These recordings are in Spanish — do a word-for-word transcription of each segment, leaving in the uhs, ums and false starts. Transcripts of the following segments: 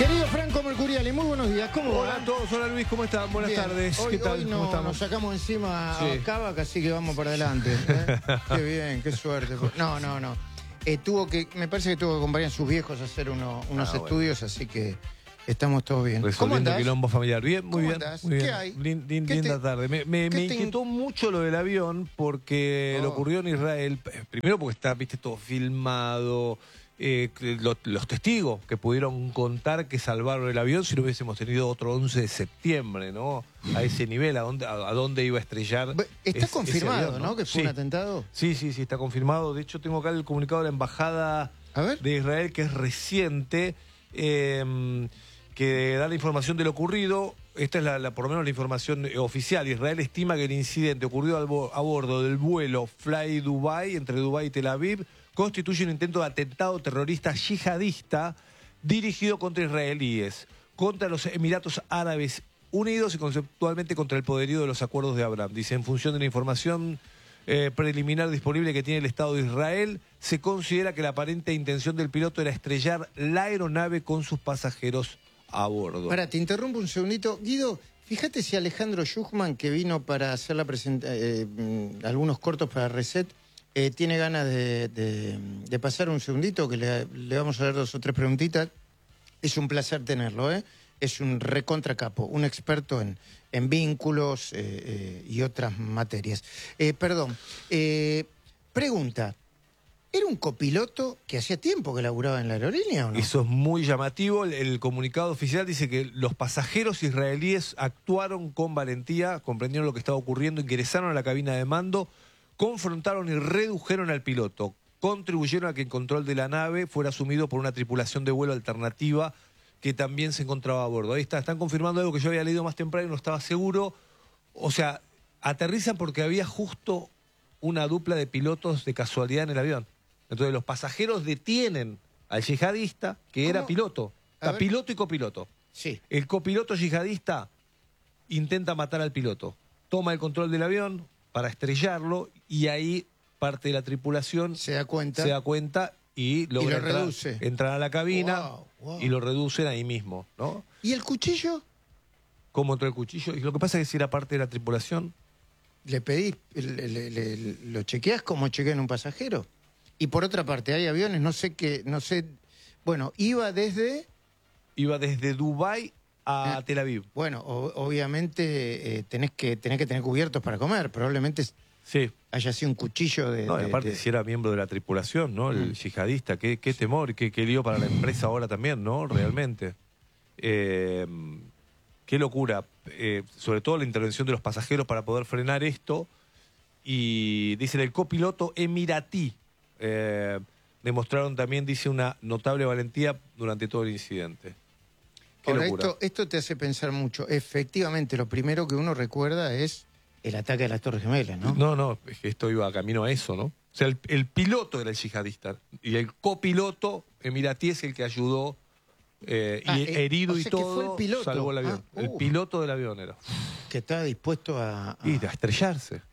Querido Franco Mercuriali, muy buenos días. ¿Cómo Hola va? a todos, hola Luis, ¿cómo están? Buenas Bien. tardes. Hoy, ¿Qué tal? Hoy ¿Cómo no, estamos? nos sacamos encima Sí. a Cavac, así que vamos para adelante. ¿eh? Qué bien, qué suerte. No, no, no. Eh, tuvo que, me parece que tuvo que acompañar a sus viejos a hacer uno, unos Ah, bueno. estudios, así que estamos todos bien. ¿Cómo Resolviendo andás? quilombo familiar. Bien, muy ¿Cómo bien. andás? Muy bien. ¿Qué hay? Lin- lin- ¿Qué linda te- tarde. Me, me- qué me te- inquietó mucho lo del avión porque Oh. lo ocurrió en Israel. eh, Primero porque está, viste, todo filmado. eh, que lo- los testigos que pudieron contar que salvaron el avión si no hubiésemos tenido otro once de septiembre, ¿no? A ese nivel, a dónde, a, a dónde iba a estrellar. Está ese- ese confirmado, avión, ¿no? Que fue Sí. un atentado. Sí, sí, sí, está confirmado. De hecho, tengo acá el comunicado de la Embajada A ver. de Israel, que es reciente, eh, que da la información de lo ocurrido. Esta es la, la- por lo menos la información eh, oficial. Israel estima que el incidente ocurrido al bo- a bordo del vuelo Fly Dubai, entre Dubái y Tel Aviv, constituye un intento de atentado terrorista yihadista dirigido contra israelíes, contra los Emiratos Árabes Unidos y conceptualmente contra el poderío de los acuerdos de Abraham. Dice, en función de la información eh, preliminar disponible que tiene el Estado de Israel, se considera que la aparente intención del piloto era estrellar la aeronave con sus pasajeros a bordo. Para, te interrumpo un segundito. Guido, fíjate si Alejandro Schuchman, que vino para hacer la presenta eh, mm, algunos cortos para Reset, eh, tiene ganas de, de- de pasar un segundito, que le, le vamos a dar dos o tres preguntitas. Es un placer tenerlo, ¿eh? Es un recontra capo, un experto en, en vínculos eh, eh, y otras materias. Eh, perdón, eh, pregunta, ¿era un copiloto que hacía tiempo que laburaba en la aerolínea o no? Eso es muy llamativo. El, el comunicado oficial dice que los pasajeros israelíes actuaron con valentía, comprendieron lo que estaba ocurriendo, ingresaron a la cabina de mando, confrontaron y redujeron al piloto, contribuyeron a que el control de la nave fuera asumido por una tripulación de vuelo alternativa que también se encontraba a bordo. Ahí está, están confirmando algo que yo había leído más temprano y no estaba seguro. O sea, aterrizan porque había justo una dupla de pilotos de casualidad en el avión. Entonces los pasajeros detienen al yihadista, que era ¿Cómo? piloto. A Está ver. piloto y copiloto. Sí. El copiloto yihadista intenta matar al piloto. Toma el control del avión para estrellarlo y ahí parte de la tripulación Se da cuenta. se da cuenta y logra lo entrar, reduce. entrar a la cabina Wow, wow. y lo reducen ahí mismo, ¿no? ¿Y el cuchillo? ¿Cómo entró el cuchillo? Y lo que pasa es que si era parte de la tripulación, Le pedís, le- le- le- lo chequeás como chequean un pasajero. Y por otra parte, hay aviones, no sé qué, no sé. Bueno, iba desde. iba desde Dubái a Ah. Tel Aviv. Bueno, o- obviamente eh, tenés, que, tenés que tener cubiertos para comer. Probablemente Sí. haya sido un cuchillo de. No, y de- aparte de- si era miembro de la tripulación, ¿no? El Mm. yihadista, qué, qué temor y qué, qué lío para la empresa ahora también, ¿no? Realmente. Eh, qué locura. Eh, sobre todo la intervención de los pasajeros para poder frenar esto. Y dicen el copiloto emiratí. Eh, demostraron también, dice, una notable valentía durante todo el incidente. Qué Ahora, locura. esto, esto te hace pensar mucho. Efectivamente, lo primero que uno recuerda es el ataque a las Torres Gemelas, ¿no? No, no, es que esto iba camino a eso, ¿no? O sea, el, el piloto era el yihadista y el copiloto emiratí es el que ayudó eh, Ah, y eh, herido o y sea que todo, fue el piloto. salvó el avión. Ah, el uf. piloto del avión era. Que estaba dispuesto a. a- Y a estrellarse.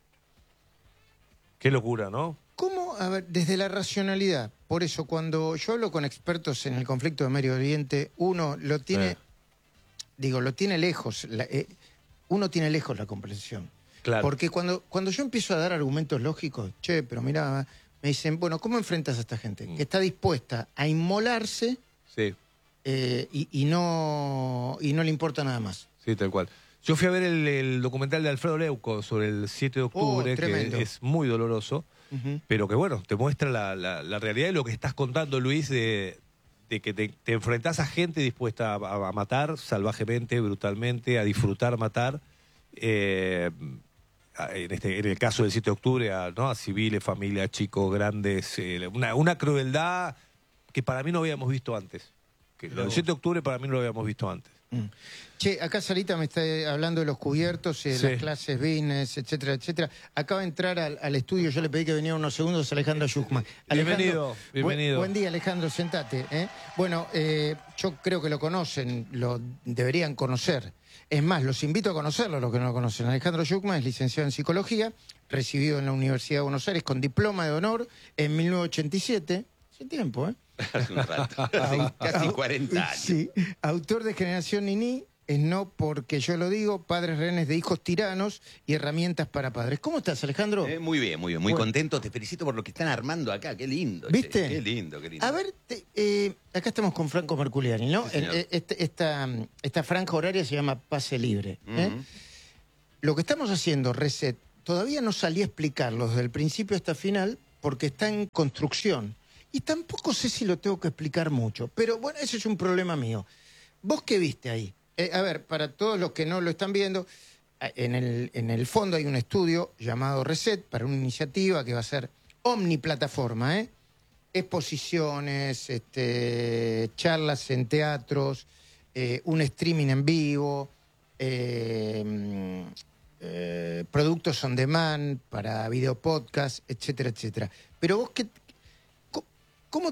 Qué locura, ¿no? ¿Cómo? A ver, desde la racionalidad. Por eso, cuando yo hablo con expertos en el conflicto de Medio Oriente, uno lo tiene, Eh. digo, lo tiene lejos, la- eh, uno tiene lejos la comprensión. Claro. Porque cuando, cuando yo empiezo a dar argumentos lógicos, che, pero mira, me dicen, bueno, ¿cómo enfrentas a esta gente? Mm. Que está dispuesta a inmolarse Sí, eh, y, y no, y no le importa nada más. sí, tal cual. Yo fui a ver el, el documental de Alfredo Leuco sobre el siete de octubre, Oh, tremendo. que es muy doloroso. Ujú. Pero que bueno, te muestra la, la- la realidad de lo que estás contando, Luis, de, de que te, te enfrentás a gente dispuesta a, a matar salvajemente, brutalmente, a disfrutar matar. eh, a- en, este, en el caso del siete de octubre, a, ¿no? a civiles, familias, chicos, grandes. eh, una, una crueldad que para mí no habíamos visto antes. Que lo del siete de octubre para mí no lo habíamos visto antes. Mm. Che, acá Sarita me está hablando de los cubiertos, eh, Sí. las clases business, etcétera, etcétera. Acaba de entrar al, al estudio, yo le pedí que viniera unos segundos, Alejandro Schuchman. Bienvenido, bienvenido. Buen, buen día, Alejandro, sentate. ¿eh? Bueno, eh, yo creo que lo conocen, lo deberían conocer. Es más, los invito a conocerlo, los que no lo conocen. Alejandro Schuchman es licenciado en Psicología, recibido en la Universidad de Buenos Aires con diploma de honor en mil novecientos ochenta y siete. Hace tiempo, ¿eh? Hace un rato, hace casi cuarenta años. Sí, autor de Generación Niní, es no porque yo lo digo, Padres Rehenes de Hijos Tiranos y Herramientas para Padres. ¿Cómo estás, Alejandro? Eh, muy bien, muy bien, muy Bueno. contento. Te felicito por lo que están armando acá, qué lindo. che. ¿Viste? Qué lindo, qué lindo. A ver, te- eh, acá estamos con Franco Merculiani, ¿no? Sí, señor. En- eh, este- esta, esta franja horaria se llama Pase Libre. ¿eh? Ujú. Lo que estamos haciendo, Reset, todavía no salí a explicarlo desde el principio hasta final porque está en construcción. Y tampoco sé si lo tengo que explicar mucho. Pero bueno, ese es un problema mío. ¿Vos qué viste ahí? Eh, a ver, para todos los que no lo están viendo, a- en el, en el fondo hay un estudio llamado Reset para una iniciativa que va a ser omniplataforma, ¿eh? Exposiciones, este, charlas en teatros, eh, un streaming en vivo, eh, mm, eh, productos on demand para video podcast, etcétera, etcétera. Pero vos, qué, co- ¿cómo,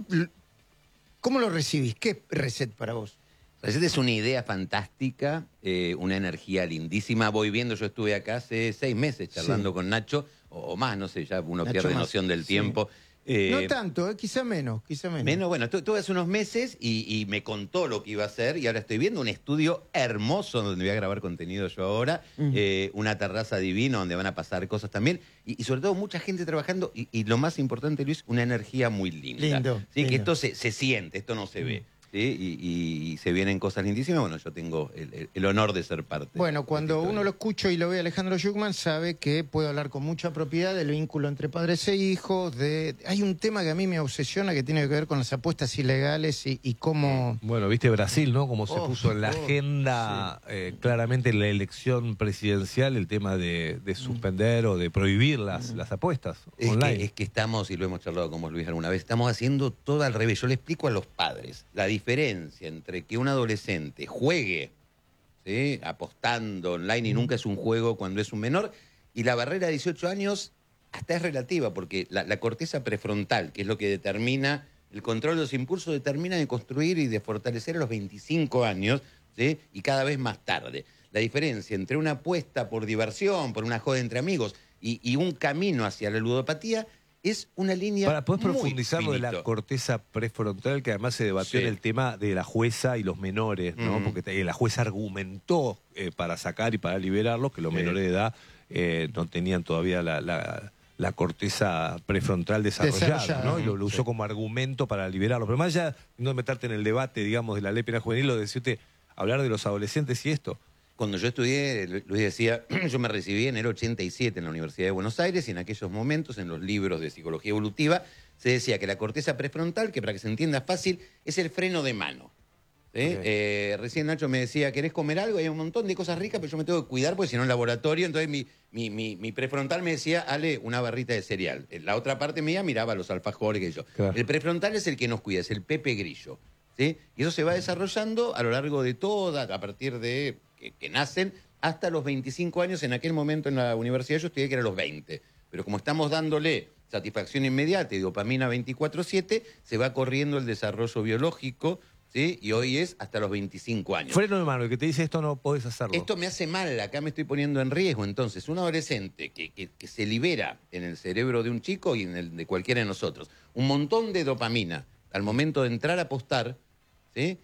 cómo lo recibís? ¿Qué es Reset para vos? Reset es una idea fantástica, eh, una energía lindísima. Voy viendo, yo estuve acá hace seis meses charlando Sí. con Nacho, o, o más, no sé, ya uno Nacho pierde más, noción del sí. tiempo. Eh, No tanto, ¿eh? Quizá menos, quizá menos. Menos, bueno, estu- estuve hace unos meses y, y me contó lo que iba a hacer y ahora estoy viendo un estudio hermoso donde voy a grabar contenido yo ahora, Ujú. eh, una terraza divina donde van a pasar cosas también y, y sobre todo mucha gente trabajando y, y lo más importante, Luis, una energía muy linda. Lindo, Sí, lindo. que esto se, se siente, esto no se ve. ¿sí? Y, y- y se vienen cosas lindísimas. Bueno, yo tengo el, el- el honor de ser parte. Bueno, de cuando esta uno historia. lo escucha y lo ve a Alejandro Schuckman, sabe que puedo hablar con mucha propiedad del vínculo entre padres e hijos. De... Hay un tema que a mí me obsesiona que tiene que ver con las apuestas ilegales y, y cómo... Bueno, viste Brasil, ¿no? Como se Oh, puso en la oh, agenda eh, claramente en la elección presidencial el tema de, de suspender o de prohibir las, las apuestas Es online. que, es que estamos, y lo hemos charlado con vos, Luis, alguna vez, estamos haciendo todo al revés. Yo le explico a los padres la diferencia entre que un adolescente juegue, ¿sí? apostando online y nunca es un juego cuando es un menor, y la barrera de dieciocho años hasta es relativa, porque la, la corteza prefrontal, que es lo que determina el control de los impulsos, determina de construir y de fortalecer a los veinticinco años, ¿sí? y cada vez más tarde. La diferencia entre una apuesta por diversión, por una joda entre amigos, y, y un camino hacia la ludopatía es una línea Para, ¿podés muy profundizar lo de la finito. corteza prefrontal, que además se debatió Sí. en el tema de la jueza y los menores, ¿no? Ujú. Porque te- la jueza argumentó eh, para sacar y para liberarlos que los Sí. menores de edad eh, no tenían todavía la, la- la corteza prefrontal desarrollada, Desarrollada. ¿no? Y lo, lo usó Sí. como argumento para liberarlos. Pero más allá de no meterte en el debate, digamos, de la ley penal juvenil, lo decirte, hablar de los adolescentes y esto. Cuando yo estudié, Luis decía, yo me recibí en el ochenta y siete en la Universidad de Buenos Aires y en aquellos momentos, en los libros de psicología evolutiva, se decía que la corteza prefrontal, que para que se entienda fácil, es el freno de mano. ¿sí? Ok. Eh, recién Nacho me decía, ¿querés comer algo? Hay un montón de cosas ricas, pero yo me tengo que cuidar porque si no en laboratorio, entonces mi, mi, mi, mi prefrontal me decía, Ale, una barrita de cereal. La otra parte mía miraba los alfajores que yo. Claro. El prefrontal es el que nos cuida, es el Pepe Grillo. ¿sí? Y eso se va desarrollando a lo largo de toda, a partir de que, que nacen, hasta los veinticinco años. En aquel momento en la universidad yo estudié que era los veinte. Pero como estamos dándole satisfacción inmediata y dopamina veinticuatro siete, se va corriendo el desarrollo biológico, ¿sí? Y hoy es hasta los veinticinco años. Freno de mano, el que te dice esto no podés hacerlo. Esto me hace mal, acá me estoy poniendo en riesgo. Entonces, un adolescente que, que- que se libera en el cerebro de un chico y en el de cualquiera de nosotros, un montón de dopamina al momento de entrar a apostar, ¿sí?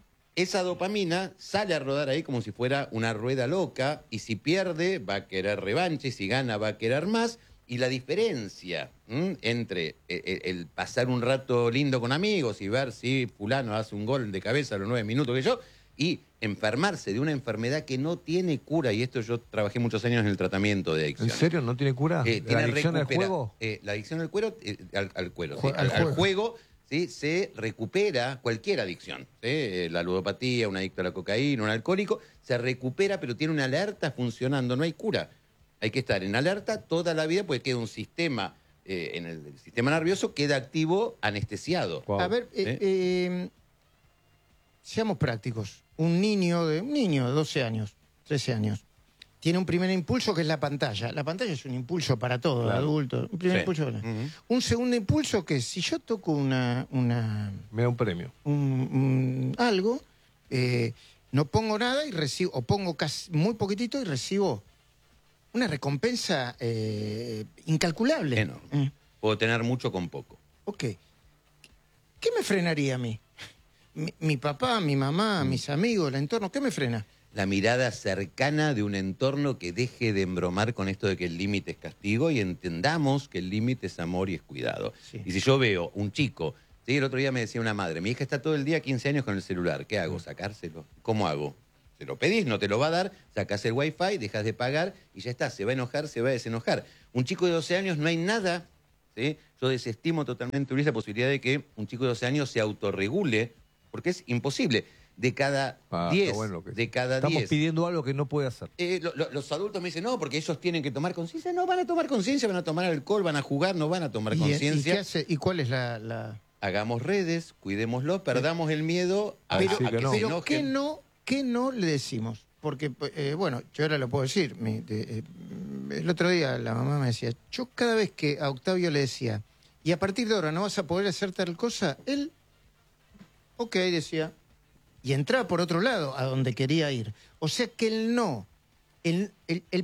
Esa dopamina sale a rodar ahí como si fuera una rueda loca y si pierde va a querer revancha y si gana va a querer más. Y la diferencia ¿m? entre el, el- el pasar un rato lindo con amigos y ver si fulano hace un gol de cabeza a los nueve minutos que yo y enfermarse de una enfermedad que no tiene cura, y esto yo trabajé muchos años en el tratamiento de ¿En adicciones. serio? ¿No tiene cura? Eh, ¿La tiene adicción al recupera- juego? eh, la adicción al cuero, eh, al, al cuero, sí, Jue- al al, al juego. juego, ¿sí? Se recupera cualquier adicción. ¿sí? Eh, La ludopatía, un adicto a la cocaína, un alcohólico, se recupera, pero tiene una alerta funcionando, no hay cura. Hay que estar en alerta toda la vida porque queda un sistema, eh, en el, el sistema nervioso queda activo anestesiado. Wow. A ver, eh, ¿Eh? eh, seamos prácticos. Un niño de un niño de doce años, trece años, tiene un primer impulso que es la pantalla. La pantalla es un impulso para todo, Claro. adulto. Un primer Sí. impulso. Ujú. Un segundo impulso que si yo toco una, una Me da un premio. un- un- algo, eh, no pongo nada y recibo, o pongo casi, muy poquitito y recibo una recompensa eh, incalculable. Enorme. Eh, Puedo tener mucho con poco. ok. ¿qué me frenaría a mí? Mi, mi papá, mi mamá, mis amigos, el entorno, ¿qué me frena? La mirada cercana de un entorno que deje de embromar con esto de que el límite es castigo y entendamos que el límite es amor y es cuidado. Sí. Y si yo veo un chico, ¿sí? El otro día me decía una madre, mi hija está todo el día quince años con el celular, ¿qué hago? ¿Sacárselo? ¿Cómo hago? Se lo pedís, no te lo va a dar, sacás el wifi, dejas de pagar y ya está, se va a enojar, se va a desenojar. Un chico de doce años no hay nada, ¿sí? Yo desestimo totalmente la posibilidad de que un chico de doce años se autorregule, porque es imposible. De cada diez, bueno de cada Estamos diez. pidiendo algo que no puede hacer. Eh, lo, lo, los adultos me dicen, no, porque ellos tienen que tomar conciencia. No, van a tomar conciencia, van a tomar alcohol, van a jugar, no van a tomar conciencia. ¿Y, ¿Y cuál es la...? la... Hagamos redes, cuidémoslo, perdamos el miedo a, pero, a que, que no. se Pero enojen. ¿qué no, qué no le decimos? Porque, eh, bueno, yo ahora lo puedo decir. Mi, de, eh, el otro día la mamá me decía, yo cada vez que a Octavio le decía, y a partir de ahora no vas a poder hacer tal cosa, él, ok, decía, y entraba por otro lado a donde quería ir. O sea que el no, el, el, el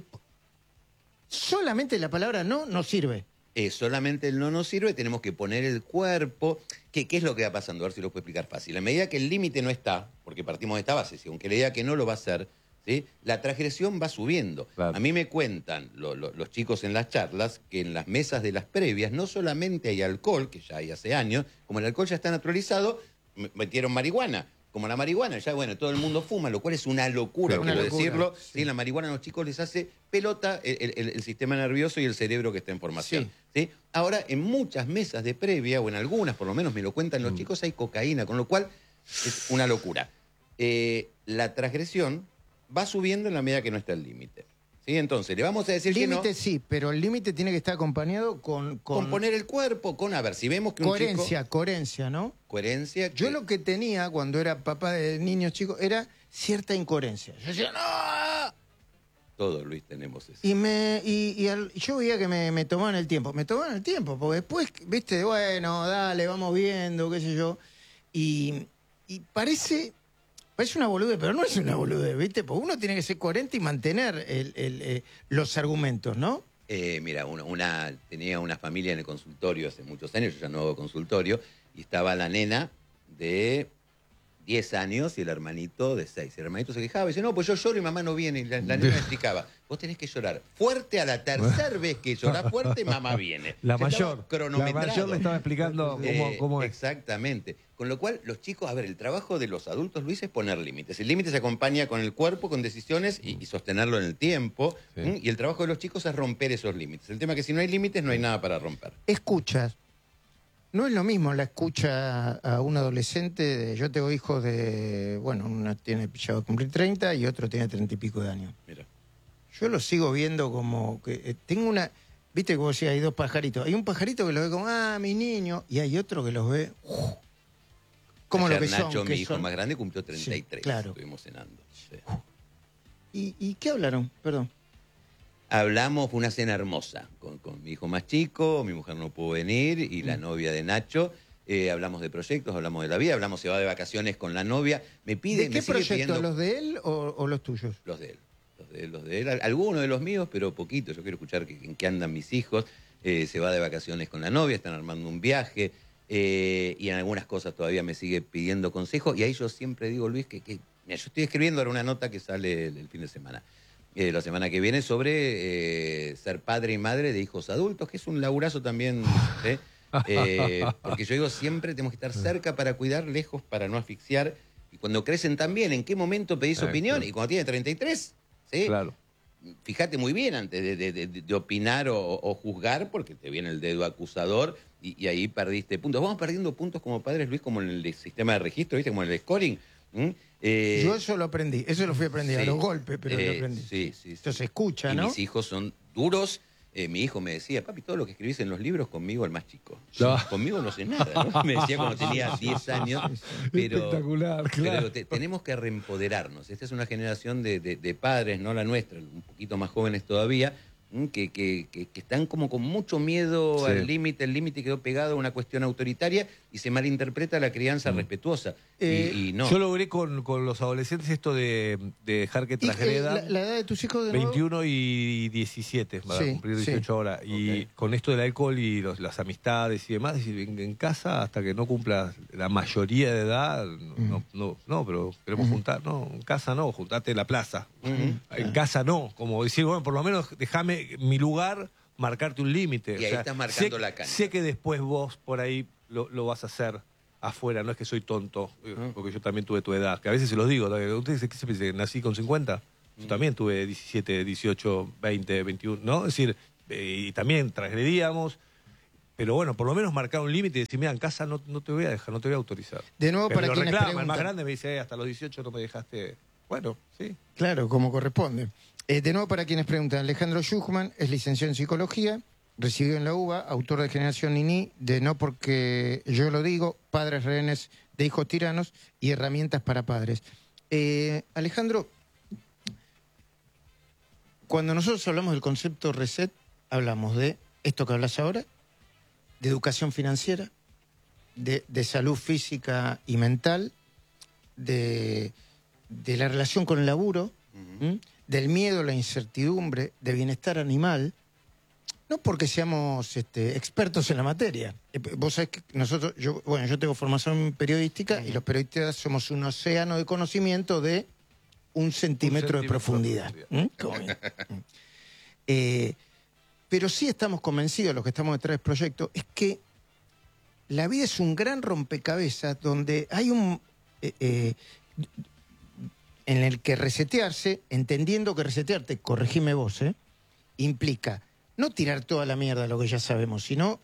solamente la palabra no no sirve. Eh, solamente el no nos sirve, tenemos que poner el cuerpo. ¿Qué, ¿Qué es lo que va pasando? A ver si lo puedo explicar fácil. A medida que el límite no está, porque partimos de esta base, si aunque le diga que no lo va a hacer, ¿sí? La transgresión va subiendo. Claro. A mí me cuentan lo, lo, los chicos en las charlas que en las mesas de las previas no solamente hay alcohol, que ya hay hace años, como el alcohol ya está naturalizado, metieron marihuana. Como la marihuana, ya bueno, todo el mundo fuma, lo cual es una locura, Pero quiero una locura, decirlo. sí. Sí, la marihuana a los chicos les hace pelota el, el, el sistema nervioso y el cerebro que está en formación. Sí. ¿Sí? Ahora, en muchas mesas de previa, o en algunas por lo menos me lo cuentan los mm. chicos, hay cocaína, con lo cual es una locura. Eh, la transgresión va subiendo en la medida que no está el límite. ¿Sí? Entonces, le vamos a decir que no. Límite sí, pero el límite tiene que estar acompañado con... Con, con poner el cuerpo, con, a ver, si vemos que un coherencia, chico... coherencia, ¿no? Coherencia. Yo que... lo que tenía cuando era papá de niños chicos era cierta incoherencia. Yo decía, ¡no! Todos, Luis, tenemos eso. Y, me, y, y al, yo veía que me, me tomaban el tiempo. Me tomaban el tiempo, porque después, viste, bueno, dale, vamos viendo, qué sé yo. Y, y parece... Parece una boludez, pero no es una boludez, ¿viste? Porque uno tiene que ser coherente y mantener el, el, eh, los argumentos, ¿no? Eh, mira, una, una, tenía una familia en el consultorio hace muchos años, yo ya no hago consultorio, y estaba la nena de diez años y el hermanito de seis. El hermanito se quejaba y dice, no, pues yo lloro y mamá no viene. Y la, la nena explicaba, vos tenés que llorar fuerte, a la tercera vez que llorás fuerte, mamá viene. La Se mayor, la mayor le estaba explicando cómo, eh, cómo es. Exactamente. Con lo cual, los chicos, a ver, el trabajo de los adultos, Luis, es poner límites. El límite se acompaña con el cuerpo, con decisiones y, y sostenerlo en el tiempo. Sí. ¿Mm? Y el trabajo de los chicos es romper esos límites. El tema es que si no hay límites, no hay nada para romper. Escuchas. No es lo mismo la escucha a un adolescente. De, yo tengo hijos de... Bueno, uno tiene ya va a cumplir treinta y otro tiene treinta y pico de años. Mira. Yo lo sigo viendo como que... Eh, tengo una... Viste como si hay dos pajaritos. Hay un pajarito que lo ve como, ah, mi niño. Y hay otro que los ve... Uh, como lo que Nacho, son, mi que hijo son... más grande, cumplió treinta y tres. Sí, claro. Estuvimos cenando. Sí. ¿Y, ¿Y qué hablaron? Perdón. Hablamos, fue una cena hermosa, con, con mi hijo más chico, mi mujer no pudo venir, y la novia de Nacho. Eh, hablamos de proyectos, hablamos de la vida, hablamos, se va de vacaciones con la novia. Me pide, ¿De qué me sigue proyectos? pidiendo... ¿Los de él o, o los tuyos? Los de él. Los de él, los de él. Algunos de los míos, pero poquitos. Yo quiero escuchar que, en qué andan mis hijos. Eh, se va de vacaciones con la novia, están armando un viaje. Eh, y en algunas cosas todavía me sigue pidiendo consejos. Y ahí yo siempre digo, Luis, que, que mira, yo estoy escribiendo ahora una nota que sale el, el fin de semana. Eh, la semana que viene sobre eh, ser padre y madre de hijos adultos, que es un laburazo también. ¿eh? Eh, porque yo digo, siempre tenemos que estar cerca para cuidar, lejos para no asfixiar. Y cuando crecen también, ¿en qué momento pedís ah, opinión? Claro. Y cuando tiene treinta y tres, ¿sí? Claro. Fíjate muy bien antes de, de, de, de opinar o, o juzgar, porque te viene el dedo acusador y, y ahí perdiste puntos. Vamos perdiendo puntos como padres, Luis, como en el sistema de registro, ¿viste? Como en el scoring. ¿Mm? Eh, Yo eso lo aprendí, eso lo fui aprendiendo, sí, a los golpes, pero eh, lo aprendí. Sí, sí, sí. Entonces escucha, y ¿no? Mis hijos son duros. Eh, mi hijo me decía, papi, todo lo que escribís en los libros, conmigo el más chico. No. Conmigo no sé nada, ¿no? Me decía cuando tenía diez años. Pero, espectacular, claro. Pero te, tenemos que reempoderarnos. Esta es una generación de, de, de padres, no la nuestra, un poquito más jóvenes todavía, Que, que, que, que están como con mucho miedo Sí. al límite, el límite quedó pegado a una cuestión autoritaria y se malinterpreta la crianza Mm. respetuosa. Eh, y, y no. Yo logré con, con los adolescentes esto de, de dejar que ¿Y, eh, transgredan. la, la edad de tus hijos de nuevo? veintiuno y diecisiete, para Sí, cumplir sí. dieciocho ahora. Y Ok. con esto del alcohol y los- las amistades y demás, decir, en, en casa, hasta que no cumplas la mayoría de edad, no, Mm. no, no, no, pero queremos Ujú. juntar, no, en casa no, juntate en la plaza. Ujú. En casa no, como decir, bueno, por lo menos déjame mi lugar, marcarte un límite. Y ahí estás marcando sé, la cancha. Sé que después vos por ahí lo, lo vas a hacer afuera, no es que soy tonto, eh, Ah. porque yo también tuve tu edad, que a veces se los digo, ¿ustedes qué se piensan? ¿Nací con cincuenta? Yo Mm. también tuve diecisiete, dieciocho, veinte, veintiuno, ¿no? Es decir, eh, y también transgredíamos, pero bueno, por lo menos marcar un límite y decir, mira, en casa no, no te voy a dejar, no te voy a autorizar. De nuevo, Que para me lo quienes reclama, el más preguntan. grande me dice, "Eh, hasta los dieciocho no me dejaste". Bueno, sí. Claro, como corresponde. Eh, de nuevo, para quienes preguntan, Alejandro Schuchman es licenciado en Psicología, recibió en la U B A, autor de Generación Nini, de No porque yo lo digo, Padres rehenes de hijos tiranos y Herramientas para padres. Eh, Alejandro, cuando nosotros hablamos del concepto reset, hablamos de esto que hablas ahora, de educación financiera, de, de salud física y mental, de, de la relación con el laburo, Ujú. ¿m? Del miedo, la incertidumbre, de bienestar animal, no porque seamos este, expertos en la materia. Eh, Vos sabés que nosotros, yo, bueno, yo tengo formación periodística y los periodistas somos un océano de conocimiento de un centímetro, centímetro de profundidad. de ¿Mm? Como bien. Mm. Eh, pero sí estamos convencidos, los que estamos detrás del proyecto, es que la vida es un gran rompecabezas donde hay un... eh, eh, en el que resetearse, entendiendo que resetearte, corregime vos, ¿eh? implica no tirar toda la mierda lo que ya sabemos, sino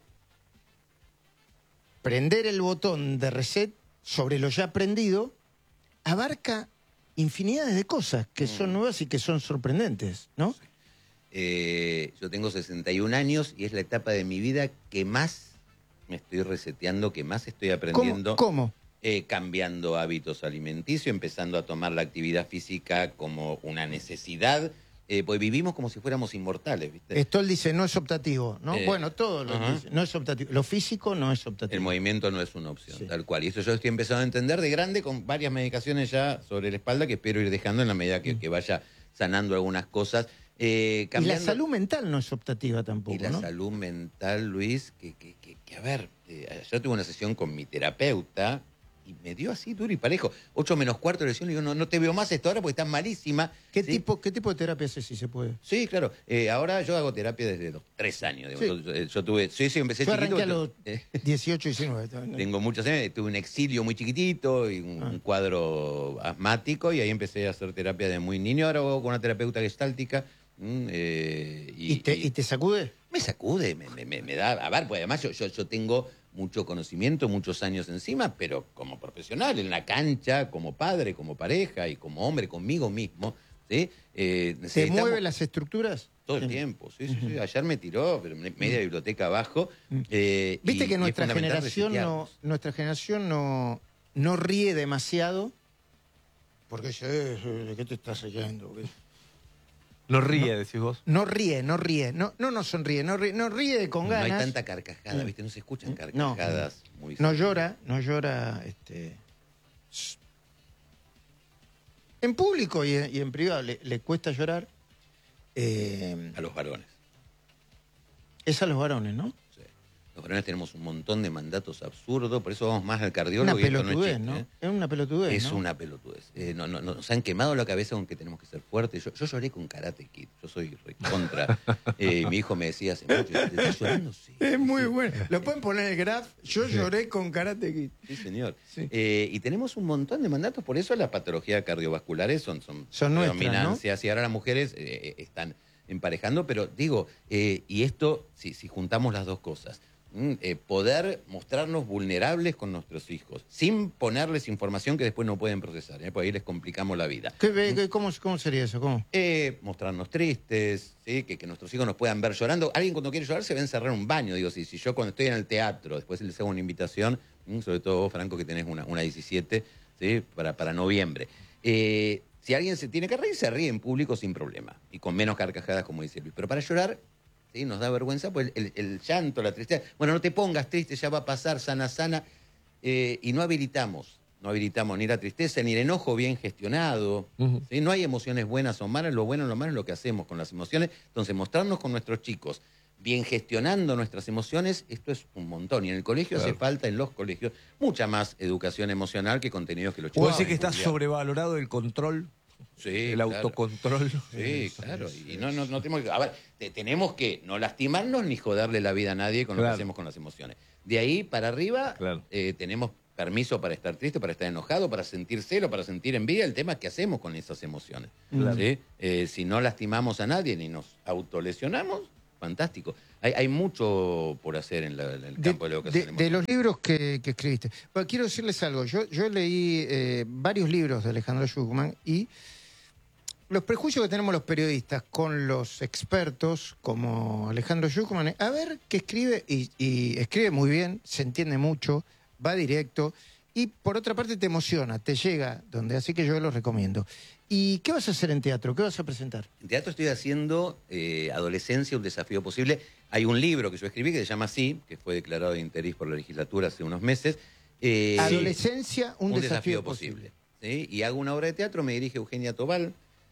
prender el botón de reset sobre lo ya aprendido, abarca infinidades de cosas que son nuevas y que son sorprendentes, ¿no? Eh, yo tengo sesenta y un años y es la etapa de mi vida que más me estoy reseteando, que más estoy aprendiendo. ¿Cómo? ¿Cómo? Eh, cambiando hábitos alimenticios, empezando a tomar la actividad física como una necesidad, eh, pues vivimos como si fuéramos inmortales, ¿viste? Stoll dice, no es optativo, ¿no? Eh, bueno, todo lo ajá. dice, no es optativo. Lo físico no es El optativo. movimiento no es una opción, Sí. tal cual. Y eso yo estoy empezando a entender de grande con varias medicaciones ya sobre la espalda que espero ir dejando en la medida que, que vaya sanando algunas cosas. Eh, Y la cambiando- salud mental no es optativa tampoco, Y la ¿no? salud mental, Luis, que, que, que, que, a ver, eh, yo tuve una sesión con mi terapeuta y me dio así duro y parejo. Ocho menos cuarto de lesión, le digo, no, no te veo más esto ahora porque estás malísima. ¿Qué, ¿Sí? tipo, ¿Qué tipo de terapia haces, si se puede? Sí, claro. Eh, ahora yo hago terapia desde los tres años. digamos. Sí. Yo, yo tuve, sí, sí, empecé Yo chiquito. arranqué a los eh, dieciocho, diecinueve. Tengo muchos años, tuve un exilio muy chiquitito y un, Ah. un cuadro asmático y ahí empecé a hacer terapia de muy niño. Ahora hago con una terapeuta gestáltica. mm, eh, y, ¿Y te, y- y te sacude? me sacude, me, me- me- me da... A ver, pues además yo, yo, yo tengo mucho conocimiento, muchos años encima, pero como profesional, en la cancha, como padre, como pareja y como hombre, conmigo mismo, ¿sí? Eh, ¿Te necesitamos- mueve las estructuras? todo el Sí. tiempo, sí, sí, sí. Ayer me tiró, pero me- media biblioteca abajo. eh, Viste y- y que es nuestra fundamental generación, no, resetearnos. nuestra generación no, no ríe demasiado porque dice, "Eh, ¿de qué te estás riendo? No ríe, decís vos. No ríe, no ríe, no, no nos sonríe, no ríe, no ríe con No ganas. hay tanta carcajada, Mm. ¿viste? No se escuchan No. carcajadas muy No seguidas. llora, no llora este, en público y en, y en privado le, le cuesta llorar. Eh, A los varones. es a los varones, ¿no? Sí. Los varones tenemos un montón de mandatos absurdos, por eso vamos más al Una cardiólogo y esto no es pelotudez, chiste, ¿no? ¿eh? Es una pelotudez, Es ¿no? una pelotudez. Eh, no, no, no, nos han quemado la cabeza con que tenemos que ser fuertes. Yo, yo lloré con Karate Kid. Yo soy contra. Eh, mi hijo me decía hace mucho, ¿te estás llorando? Sí. Es muy Sí. bueno. Lo pueden poner en el graph. Yo lloré con Karate Kid. Sí, señor. Sí. Eh, y tenemos un montón de mandatos, por eso las patologías cardiovasculares son, son, Son nuestras, predominancias. Y ahora las mujeres eh, están emparejando, pero digo, eh, y esto, si, si juntamos las dos cosas, mm, eh, poder mostrarnos vulnerables con nuestros hijos, sin ponerles información que después no pueden procesar, ¿eh? Porque ahí les complicamos la vida. ¿Qué, qué- cómo, ¿Cómo sería eso? ¿Cómo? Eh, mostrarnos tristes, ¿sí? que, que nuestros hijos nos puedan ver llorando. Alguien cuando quiere llorar se va a encerrar en un baño. Digo, si, si yo cuando estoy en el teatro, después les hago una invitación, mm, sobre todo vos, Franco, que tenés una, una diecisiete, ¿sí? para, para noviembre. Eh, Si alguien se tiene que reír, se ríe en público sin problema. Y con menos carcajadas, como dice Luis. Pero para llorar, ¿sí? Nos da vergüenza, pues el, el llanto, la tristeza. Bueno, no te pongas triste, ya va a pasar, sana, sana. Eh, y no habilitamos. No habilitamos ni la tristeza ni el enojo bien gestionado. Uh-huh. ¿Sí? No hay emociones buenas o malas. Lo bueno o lo malo es lo que hacemos con las emociones. Entonces, mostrarnos con nuestros chicos, bien gestionando nuestras emociones, esto es un montón. Y en el colegio claro. hace falta, en los colegios, mucha más educación emocional que contenidos que los chicos. ¿Puedo decir que está sobrevalorado el control? Sí, el claro. autocontrol. Sí, claro. Y no, no, no tenemos que. A ver, te, tenemos que no lastimarnos ni joderle la vida a nadie con claro. lo que hacemos con las emociones. De ahí para arriba, claro. eh, tenemos permiso para estar triste, para estar enojado, para sentir celo, para sentir envidia. El tema es qué hacemos con esas emociones. Claro. ¿Sí? Eh, si no lastimamos a nadie ni nos autolesionamos, fantástico. Hay, hay mucho por hacer en, la, en el campo de, de la educación. De, de los libros que, que escribiste. Bueno, quiero decirles algo. Yo, yo leí eh, varios libros de Alejandro Shulman y los prejuicios que tenemos los periodistas con los expertos como Alejandro Shulman, a ver qué escribe, y, y escribe muy bien, se entiende mucho, va directo, y por otra parte te emociona, te llega donde, así que yo lo recomiendo. ¿Y qué vas a hacer en teatro? ¿Qué vas a presentar? En teatro estoy haciendo eh, Adolescencia, un desafío posible. Hay un libro que yo escribí que se llama así, que fue declarado de interés por la legislatura hace unos meses. Eh, Adolescencia, un, un desafío, desafío posible. posible. ¿Sí? Y hago una obra de teatro, me dirige Eugenia Tobal.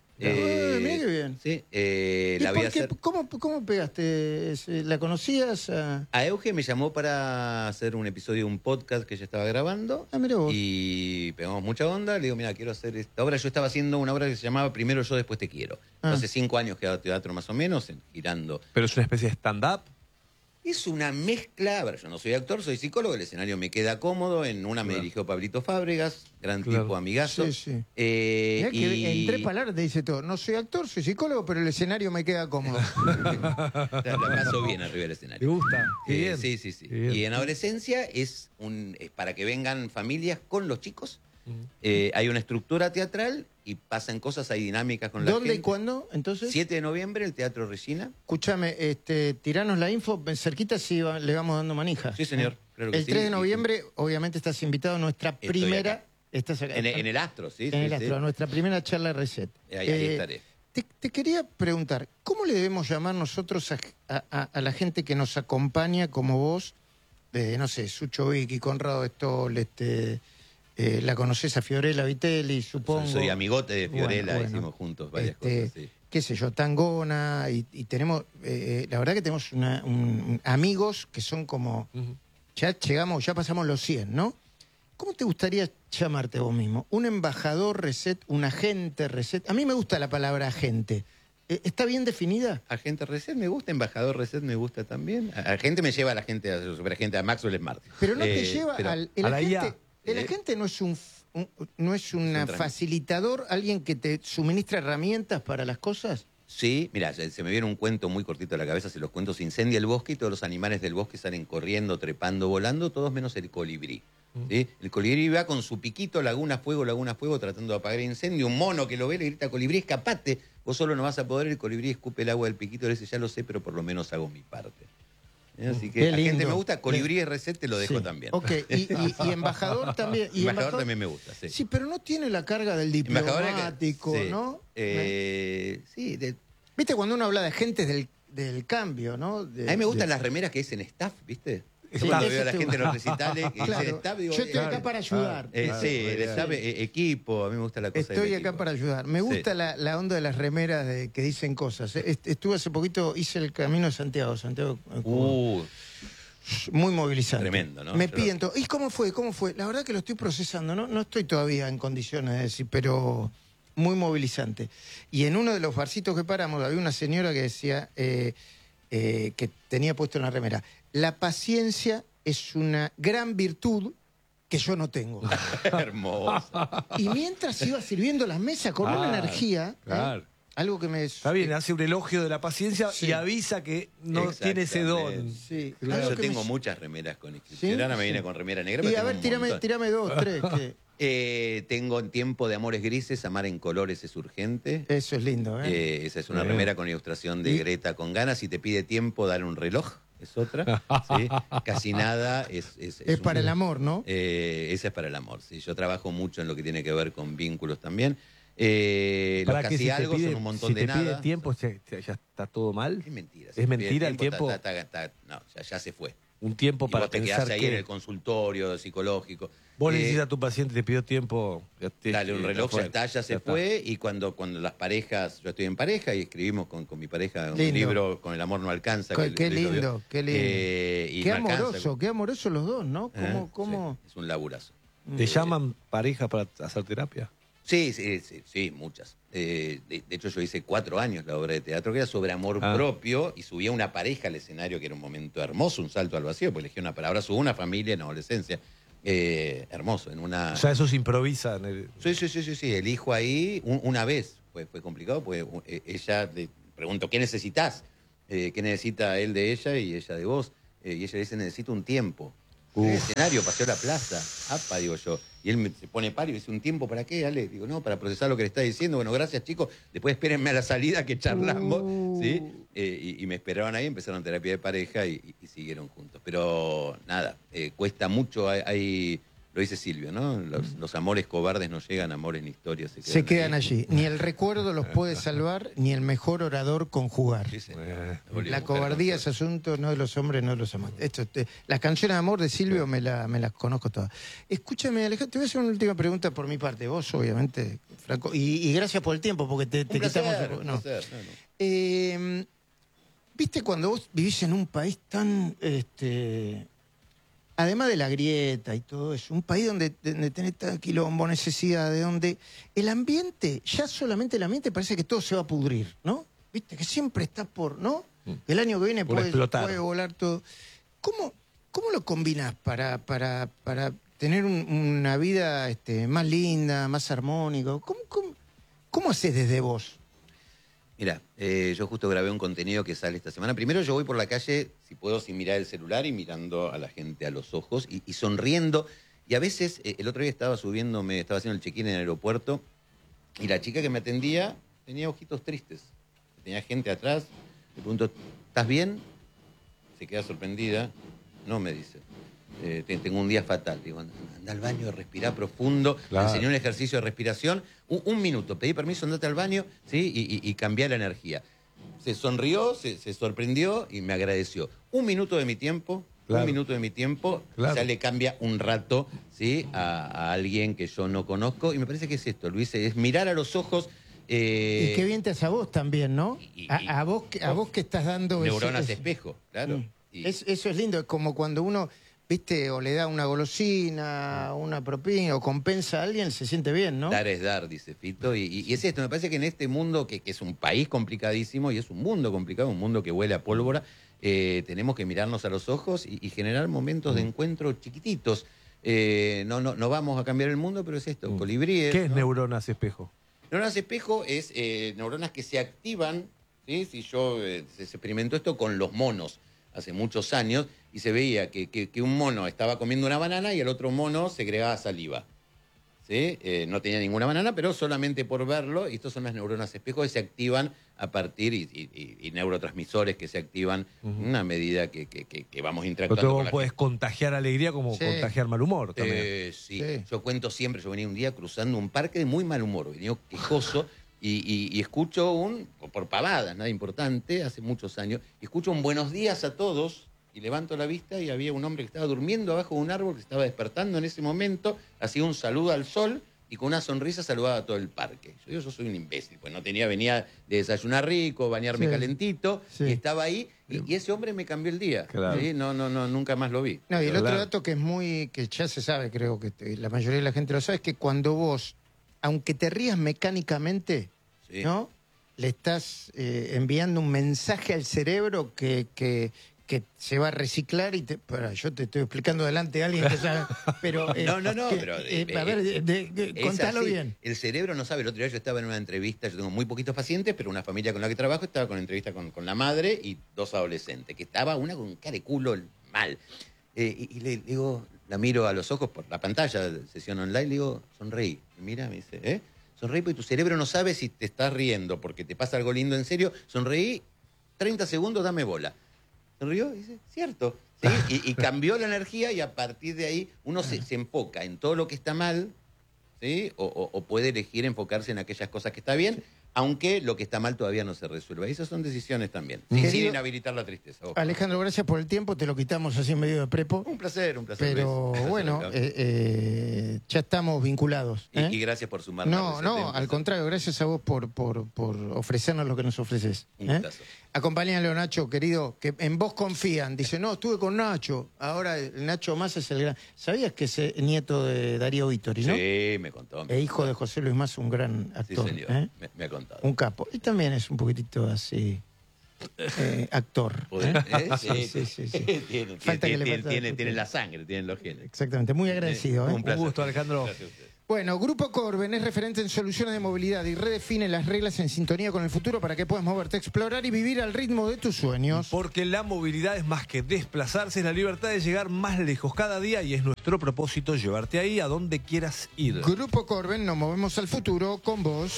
Eh, mira qué bien. Sí, eh, ¿Y la por voy a qué, hacer... ¿cómo, ¿Cómo pegaste? ¿La conocías? A... a Euge me llamó para hacer un episodio de un podcast que ella estaba grabando. Ah, mira vos. Y pegamos mucha onda. Le digo, mira, quiero hacer esta obra. Yo estaba haciendo una obra que se llamaba Primero yo, después te quiero. Ah. Hace cinco años que hago teatro más o menos, girando. ¿Pero es una especie de stand-up? Es una mezcla, a ver, yo no soy actor, soy psicólogo, el escenario me queda cómodo, en una claro. me dirigió Pablito Fábregas, gran claro. tipo, amigazo. Sí, sí. Eh, y... que en tres palabras te dice todo, no soy actor, soy psicólogo, pero el escenario me queda cómodo. La paso bien arriba del escenario. ¿Te gusta? Eh, bien. Sí, sí, sí. Y en adolescencia es, un, es para que vengan familias con los chicos. Uh-huh. eh, hay una estructura teatral y pasan cosas, hay dinámicas con la gente. ¿Dónde y cuándo, entonces? siete de noviembre, el Teatro Regina. Escúchame, este, tiranos la info, cerquita si va, le vamos dando manija. Sí, señor. Claro que el sí. tres de noviembre, sí. Obviamente estás invitado a nuestra Estoy primera... Acá. Estás acá, en, en el Astro, sí. En sí, el sí. Astro, a nuestra primera charla de Reset. Ahí, ahí eh, estaré. Te, te quería preguntar, ¿cómo le debemos llamar nosotros a, a, a la gente que nos acompaña como vos? De, no sé, Sucho Vicky, Conrado Stoll, este... Eh, la conocés a Fiorella Vitelli, supongo. Soy amigote de Fiorella, bueno, bueno. hicimos juntos varias este, cosas, sí. Qué sé yo, Tangona, y, y tenemos, eh, la verdad que tenemos una, un, amigos que son como, uh-huh. ya llegamos, ya pasamos los cien, ¿no? ¿Cómo te gustaría llamarte vos mismo? ¿Un embajador Reset, un agente Reset? A mí me gusta la palabra agente. ¿Está bien definida? Agente Reset me gusta, embajador Reset me gusta también. Agente me lleva a la gente, a la superagente, a Maxwell Smart. Pero no eh, te lleva pero, al... El a la agente, I A. El agente no es un, un no es un facilitador, alguien que te suministra herramientas para las cosas. Sí, mira, se me viene un cuento muy cortito a la cabeza, se los cuento, se incendia el bosque y todos los animales del bosque salen corriendo, trepando, volando, todos menos el colibrí. ¿Sí? El colibrí va con su piquito, laguna fuego, laguna fuego, tratando de apagar el incendio. Un mono que lo ve le grita, colibrí, escapate, vos solo no vas a poder. El colibrí escupe el agua del piquito, le dice, ya lo sé, pero por lo menos hago mi parte. Así que a gente me gusta, colibrí y Reset te lo dejo sí. también. Ok, y, y, y embajador también. Y embajador, embajador también me gusta, sí. Sí, pero no tiene la carga del diplomático, sí. ¿no? Eh, sí. De... ¿Viste cuando uno habla de agentes del, del cambio, no? De, a mí me gustan de... las remeras que dicen staff, ¿viste? Sí, cuando veo a la gente en los recitales que claro. dicen staff, digo, yo estoy acá para ayudar. Eh, claro, sí, el staff, sí. eh, equipo, a mí me gusta la cosa Estoy del acá equipo. para ayudar. Me gusta sí. la, la onda de las remeras de, que dicen cosas. Estuve hace poquito, hice el Camino de Santiago. Santiago uh, muy movilizante. Tremendo, ¿no? Me piden todo. ¿Y cómo fue? ¿Cómo fue? La verdad que lo estoy procesando. No, no estoy todavía en condiciones de decir, pero muy movilizante. Y en uno de los barcitos que paramos había una señora que decía, eh, eh, que tenía puesto en la remera, la paciencia es una gran virtud que yo no tengo. Hermosa. Y mientras iba sirviendo las mesas con claro, una energía, claro. ¿eh? Algo que me... Está bien, hace un elogio de la paciencia sí. y avisa que no tiene ese don. Sí. Claro. Yo tengo me... muchas remeras con inscripción. ¿Sí? Ahora me viene sí. con remera negra. Y a ver, tírame, tírame dos, tres. Que... Eh, tengo en tiempo de amores grises, amar en colores es urgente. Eso es lindo, ¿eh? eh esa es una bien. remera con ilustración de ¿Y? Greta con ganas. Si te pide tiempo, dar un reloj. Es otra, ¿sí? Casi nada es... Es, es, es para un, el amor, ¿no? Eh, esa es para el amor, sí. Yo trabajo mucho en lo que tiene que ver con vínculos también. Eh, los ¿Para casi si algo pide, son un montón si de te nada. pide tiempo, ya, ya está todo mal? Es mentira. ¿Es mentira el tiempo? Está, está, está, está, no, ya, ya se fue. Un tiempo Y para vos te pensar quedás ahí que... en el consultorio psicológico. Vos le Eh, decís a tu paciente, te pidió tiempo... ya te- Dale un ya reloj, fue, ya está, ya se ya está. fue. Y cuando, cuando las parejas, yo estoy en pareja y escribimos con, con mi pareja un Lindo. libro, Con el amor no alcanza. Qué, que qué Luis lo vio. lindo, qué lindo. Eh, y Qué no alcanza. amoroso, qué amoroso los dos, ¿no? Eh, ¿Cómo, cómo? sí, es un laburazo. ¿Te llaman pareja para hacer terapia? Sí, sí, sí, sí, muchas. Eh, de, de hecho, yo hice cuatro años la obra de teatro que era sobre amor Ah. propio y subía una pareja al escenario que era un momento hermoso, un salto al vacío, porque elegí una palabra, subo una familia en adolescencia. Eh, hermoso, en una... O sea, eso se improvisa. En el... Sí, sí, sí, sí, sí, elijo ahí un- una vez. Fue, fue complicado, pues eh, ella le pregunto, ¿qué necesitas? Eh, ¿Qué necesita él de ella y ella de vos? Eh, y ella le dice, necesito un tiempo. En el escenario, paseo la plaza. Apa, digo yo. Y él me, se pone pálido y dice, ¿un tiempo para qué, Ale? Digo, no, para procesar lo que le está diciendo. Bueno, gracias, chicos. Después espérenme a la salida que charlamos. Uh. ¿Sí? Eh, y, y me esperaron ahí, empezaron terapia de pareja y, y- y siguieron juntos. Pero nada, eh, cuesta mucho. Hay, hay- lo dice Silvio, ¿no? Los, los amores cobardes no llegan, amores ni historias se quedan, Se quedan ahí. allí. Ni el recuerdo los puede salvar, ni el mejor orador conjugar. Sí, sí. Eh, Volvió La mujer cobardía con es asunto no de los hombres, no de los amantes. Esto, te- las canciones de amor de Silvio me, la- me las conozco todas. Escúchame, Alejandro, te voy a hacer una última pregunta por mi parte. Vos, obviamente, Franco. Y, y gracias por el tiempo, porque te, te Un placer, quitamos... un no. placer, no, no. Eh, ¿Viste cuando vos vivís en un país tan... este además de la grieta y todo eso, un país donde, donde tenés tan quilombo, necesidades, donde el ambiente, ya solamente el ambiente parece que todo se va a pudrir, ¿no? Viste, que siempre está por, ¿no? El año que viene Por puede, explotar. puede volar todo. ¿Cómo, cómo lo combinás para, para, para tener un- una vida este, más linda, más armónica? ¿Cómo, cómo, cómo haces desde vos? Mira, eh, yo justo grabé un contenido que sale esta semana. Primero yo voy por la calle, si puedo, sin mirar el celular y mirando a la gente a los ojos y, y sonriendo. Y a veces, eh, el otro día estaba subiéndome, estaba haciendo el check-in en el aeropuerto y la chica que me atendía tenía ojitos tristes. Tenía gente atrás. Le pregunto, ¿estás bien? Se queda sorprendida. No, me dice. Eh, te- tengo un día fatal. Digo, anda, anda al baño, respirá profundo. Claro. Me enseñó un ejercicio de respiración. Un, un minuto, pedí permiso, andate al baño, ¿sí? Y, y, y cambiá la energía. Se sonrió, se, se sorprendió y me agradeció. Un minuto de mi tiempo, Claro. un minuto de mi tiempo, Claro. ya le cambia un rato, ¿sí? A, a alguien que yo no conozco. Y me parece que es esto, Luis, es mirar a los ojos. eh, Y qué bien te hace a vos también, ¿no? y- y- A, a vos, que- a vos que estás dando... ese- neuronas ese- espejo, claro. Mm. Y- Es- eso es lindo, es como cuando uno, viste, o le da una golosina, una propina, o compensa a alguien, se siente bien, ¿no? Dar es dar, dice Fito. Y, y- y es esto, me parece que en este mundo, que, que es un país complicadísimo y es un mundo complicado, un mundo que huele a pólvora, eh, tenemos que mirarnos a los ojos y, y generar momentos de encuentro chiquititos. Eh, no, no, no vamos a cambiar el mundo, pero es esto, Mm. colibríes. ¿Qué es ¿no? neuronas espejo? Neuronas espejo es eh, neuronas que se activan, ¿sí? Si yo eh, se, se experimentó esto con los monos hace muchos años y se veía que, que- que un mono estaba comiendo una banana y el otro mono segregaba saliva. ¿Sí? Eh, no tenía ninguna banana, pero solamente por verlo, y estas son las neuronas espejo que se activan a partir, y, y- y- y neurotransmisores que se activan Ujú. en una medida que, que- que- que vamos Pero interactuando tú con la puedes gente. contagiar alegría como Sí. contagiar mal humor también. Eh, sí. Sí. Yo cuento siempre, yo venía un día cruzando un parque de muy mal humor, venía quejoso y, y- y escucho un, por pavadas, nada importante, hace muchos años, y escucho un buenos días a todos y levanto la vista y había un hombre que estaba durmiendo abajo de un árbol, que estaba despertando en ese momento, hacía un saludo al sol y con una sonrisa saludaba a todo el parque. Yo digo, yo soy un imbécil, pues no tenía, venía de desayunar rico, bañarme Sí. calentito, Sí. y estaba ahí, y, y ese hombre me cambió el día. Claro. ¿sí? No, no, no, nunca más lo vi. No, y el Claro. otro dato que es muy, que ya se sabe, creo que te- la mayoría de la gente lo sabe, es que cuando vos, aunque te rías mecánicamente, Sí. ¿no? Le estás eh, enviando un mensaje al cerebro que, que, que se va a reciclar y te, para, yo te estoy explicando delante de alguien que sabe, pero eh, No, no, no, que, pero, eh, eh, a ver, de- de- de- Es contalo así. bien. El cerebro no sabe. El otro día yo estaba en una entrevista, yo tengo muy poquitos pacientes, pero una familia con la que trabajo estaba con entrevista con, con la madre y dos adolescentes, que estaba una con cara de culo mal. Eh, y, y le digo, la miro a los ojos por la pantalla de sesión online, le digo, sonreí. Y mira, me dice, ¿eh? Sonreí porque tu cerebro no sabe si te estás riendo porque te pasa algo lindo en serio. Sonreí, treinta segundos, dame bola. Sonrió y dice, cierto. ¿Sí? Y, y cambió la energía y a partir de ahí uno se, se enfoca en todo lo que está mal, ¿sí? O, o- o puede elegir enfocarse en aquellas cosas que está bien, aunque lo que está mal todavía no se resuelva. Y esas son decisiones también, sin, Querido- sin inhabilitar la tristeza. ojo. Alejandro, gracias por el tiempo, te lo quitamos así en medio de prepo. Un placer, un placer. Pero Luis. Un placer, bueno, Carlos. eh, eh, ya estamos vinculados. y, ¿eh? y gracias por sumarme. No, no, al contrario, gracias a vos por, por, por ofrecernos lo que nos ofreces. Un ¿eh? gustazo. Acompáñalo, Nacho, querido, que en vos confían. Dice, no, estuve con Nacho, ahora el Nacho Massa es el gran... ¿Sabías que es eh, nieto de Darío Vittori, no? Sí, me contó. me E hijo contó. de José Luis Massa, un gran Sí, actor. señor. ¿eh? Me, me ha contado. Un capo. Y también es un poquitito así, eh, actor. Joder, ¿eh? ¿eh? Sí, sí, sí, sí. Tiene, Falta que tiene, le tiene, falta- tiene, tiene la sangre, tienen los genes. Exactamente, muy agradecido. ¿eh? Un placer. Un gusto, Alejandro. Gracias a ustedes. Bueno, Grupo Corben es referente en soluciones de movilidad y redefine las reglas en sintonía con el futuro para que puedas moverte, explorar y vivir al ritmo de tus sueños. Porque la movilidad es más que desplazarse, es la libertad de llegar más lejos cada día y es nuestro propósito llevarte ahí a donde quieras ir. Grupo Corben, nos movemos al futuro con vos.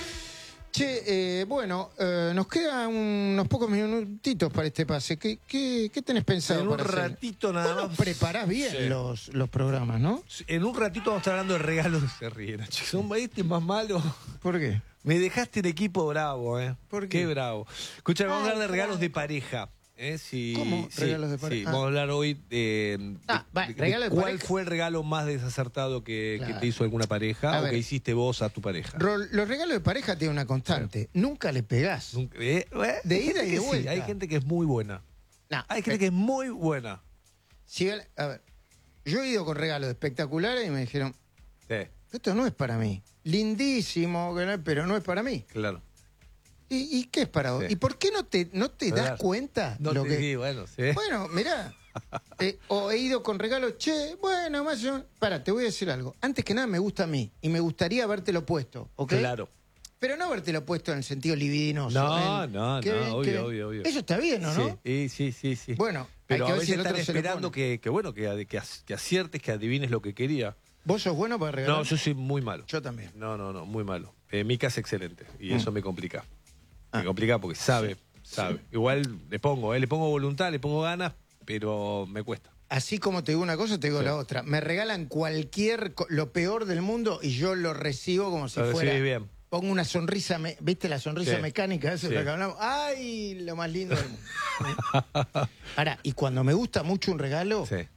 Che, eh, bueno, eh, nos quedan unos pocos minutitos para este pase. ¿Qué, qué, qué tenés pensado En un para hacer? ratito nada Bueno, más. preparás bien Sí. los, los programas, ¿no? En un ratito vamos a estar hablando de regalos de se ríen. Son este más malo. ¿Por qué? Me dejaste el equipo bravo, ¿eh? ¿Por qué? bravo. Escucha, vamos a Ay, hablar de regalos bravo. de pareja. ¿eh? Si, ¿Cómo sí, regalos de pareja? Sí, Ah. vamos a hablar hoy de, de- Ah, va, de- de regalo de cuál pareja. fue el regalo más desacertado que, que Claro. te hizo alguna pareja A o ver. que hiciste vos a tu pareja. Rol- los regalos de pareja tienen una constante. Nunca le pegás. Nunca- eh, eh, De hay ida gente y de que sí, vuelta. hay gente que es muy buena. No, Hay gente eh, que es muy buena. si ven- a ver, yo he ido con regalos espectaculares y me dijeron, Sí, esto no es para mí. Lindísimo, que no- pero no es para mí. claro. ¿Y, y qué es para vos? Sí. ¿Y por qué no te, no te das ¿Verdad? cuenta No lo te que... di, bueno, sí. Bueno, mirá. eh, o he ido con regalos, che, bueno, más o menos. Para, te voy a decir algo. Antes que nada me gusta a mí y me gustaría habértelo puesto, ¿ok? Claro. Pero no habértelo puesto en el sentido libidinoso. No, en- no, qué no, bien, obvio, qué bien. obvio, obvio. Eso está bien, ¿o no? Sí, sí, sí, sí. Bueno, Pero hay que a ver si veces el otro están se lo esperando pone. que, que, bueno, que, que, que aciertes, que adivines lo que quería. ¿Vos sos bueno para regalar? No, yo soy muy malo. Yo también. No, no, no, muy malo. Eh, Mica es excelente y Mm. eso me complica. Ah. Me complica porque sabe, sabe. Igual le pongo, eh, le pongo voluntad, le pongo ganas, pero me cuesta. Así como te digo una cosa, te digo Sí. la otra. Me regalan cualquier, co- lo peor del mundo y yo lo recibo como si Lo fuera... recibís bien. Pongo una sonrisa, me- ¿viste la sonrisa Sí. mecánica? Eso es Sí. lo que hablamos. ¡Ay! Lo más lindo del mundo. Ahora, y cuando me gusta mucho un regalo, Sí,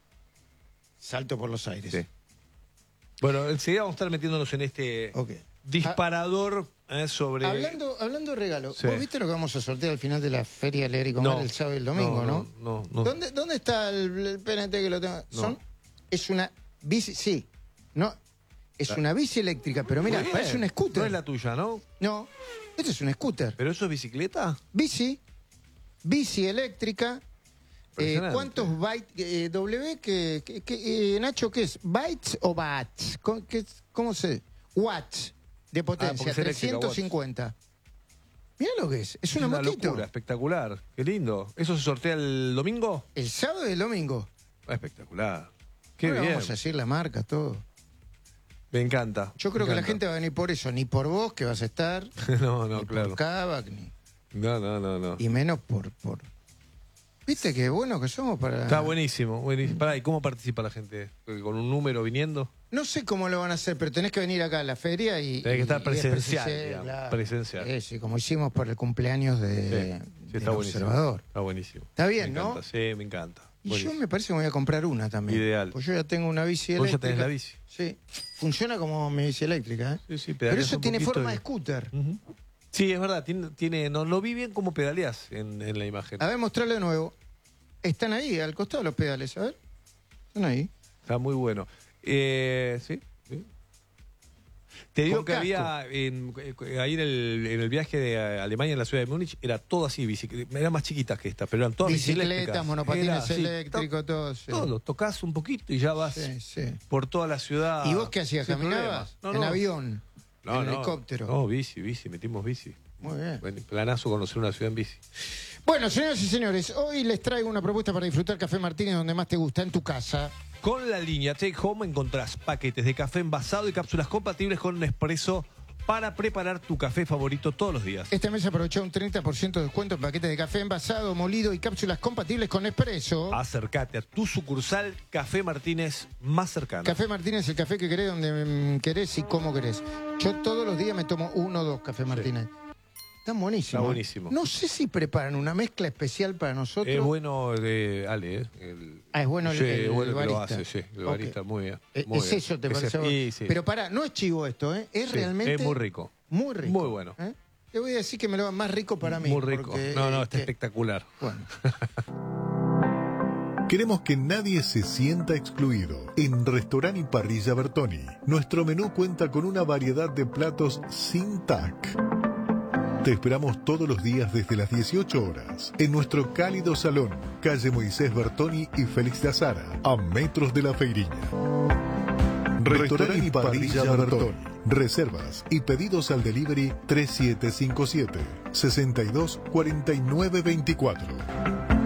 salto por los aires. sí. Bueno, enseguida vamos a estar metiéndonos en este Ok. disparador eh, sobre... Hablando, hablando de regalos, Sí. ¿vos viste lo que vamos a sortear al final de la Feria de Leer y Comer No. el sábado y el domingo, no? No, no, no. ¿Dónde, ¿Dónde está el, el P N T que lo tengo? No. ¿Son? Es una bici, sí. No, es una bici eléctrica, pero mira, Muy bien. parece un scooter. No es la tuya, ¿no? No, este es un scooter. ¿Pero eso es bicicleta? Bici, bici eléctrica. Eh, Impresionante. ¿Cuántos bytes? Eh, w, que, que- que, eh, Nacho, ¿qué es? ¿Bytes o watts? ¿Cómo, qué es- cómo se? Watts de Ah, potencia, porque es eléctrica, trescientos cincuenta. Mira lo que es, es una, una moquito. locura, espectacular. Qué lindo. ¿Eso se sortea el domingo? El sábado y el domingo. Ah, espectacular. Qué Ahora bien. vamos a decir la marca, todo. Me encanta. Yo creo me que la encanta. gente va a venir por eso, ni por vos que vas a estar, no, no, ni claro. por Kavak, ni, No, no, no, no. y menos por, por... ¿Viste qué bueno que somos para...? Está buenísimo, buenísimo. Pará, ¿y cómo participa la gente? ¿Con un número viniendo? No sé cómo lo van a hacer, pero tenés que venir acá a la feria y... Tenés que estar y- y presencial, es digamos, presencial. Sí, sí, como hicimos por el cumpleaños de, Sí, del sí, está buenísimo. observador. Está buenísimo. Está bien, Me ¿no? encanta, Sí, me encanta. Y Buenísimo. yo me parece que me voy a comprar una también. Ideal. Pues yo ya tengo una bici Vos ya eléctrica. tenés la bici. Sí, funciona como mi bici eléctrica, ¿eh? Sí, sí, Pero pedaleás eso un tiene poquito forma y- de scooter. Ujú. Sí, es verdad. Tiene, tiene, no, no vi bien cómo pedaleás en, en la imagen. A ver, mostrarlo de nuevo. Están ahí, al costado los pedales, a ver. Están ahí. Está muy bueno. Eh, ¿sí? ¿sí? Te digo Con que casco. había en- eh, ahí en el, en el viaje de Alemania, en la ciudad de Múnich, era todo así, bicic- eran más chiquitas que estas, pero eran todas Bicicletas, bicicletas. monopatines Era así, eléctricos, to- todo. sí. Todo, tocas un poquito y ya vas Sí, sí. por toda la ciudad. ¿Y vos qué hacías? sin ¿Caminabas? problema. No, ¿En no. avión? No, ¿En no. helicóptero? No, bici, bici, metimos bici. Muy bien. Bueno, planazo conocer una ciudad en bici. Bueno, señoras y señores, hoy les traigo una propuesta para disfrutar Café Martínez donde más te gusta, en tu casa. Con la línea Take Home encontrás paquetes de café envasado y cápsulas compatibles con Nespresso para preparar tu café favorito todos los días. Este mes aprovechá un treinta por ciento de descuento en paquetes de café envasado, molido y cápsulas compatibles con espresso. Acércate a tu sucursal Café Martínez más cercana. Café Martínez, el café que querés, donde mm, querés y cómo querés. Yo todos los días me tomo uno o dos Café Martínez. Sí. Están buenísimos. Está buenísimo. No sé si preparan una mezcla especial para nosotros. Es bueno de Ale, ¿eh? El, ah, es bueno el, sí, el, es bueno el que lo barista. hace, sí. El barista, okay. muy bien. Muy es bien. eso, ¿te es parece? Sí, sí. Pero pará, no es chivo esto, ¿eh? Es sí, realmente... Es muy rico. Muy rico. Muy bueno. ¿Eh? Te voy a decir que me lo hagan más rico para mí. Muy rico. Porque, no, no, está que... espectacular. Bueno. Queremos que nadie se sienta excluido. En Restaurante y Parrilla Bertoni, nuestro menú cuenta con una variedad de platos sin T A C. Te esperamos todos los días desde las dieciocho horas en nuestro cálido salón, calle Moisés Bertoni y Félix de Azara, a metros de la Feiriña. Restaurante y Parrilla Bertoni. Reservas y pedidos al delivery tres siete cinco siete, seis dos cuatro nueve dos cuatro.